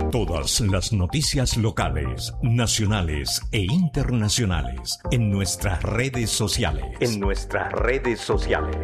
Todas las noticias locales, nacionales e internacionales en nuestras redes sociales.